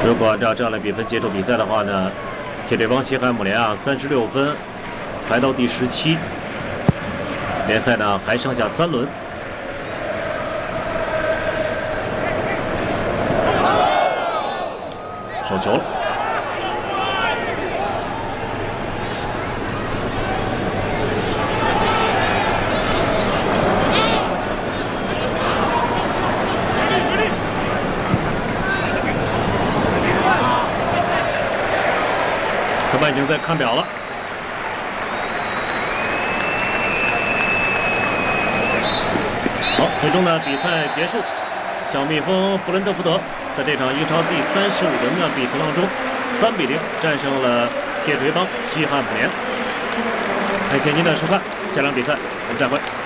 如果按照这样的比分结束比赛的话呢，铁队帮西汉姆联36分，排到第17。联赛呢还剩下3轮。手球了。裁判已经在看表了。好，最终呢比赛结束，小蜜蜂布伦特福德在这场英超第35轮的比赛当中，3比0战胜了铁锤帮西汉姆联。感谢您的收看，下场比赛我们再会。